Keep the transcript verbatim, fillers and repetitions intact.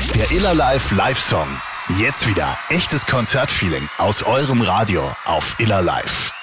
Der Iller Live Live-Song. Jetzt wieder echtes Konzertfeeling aus eurem Radio auf Iller Live.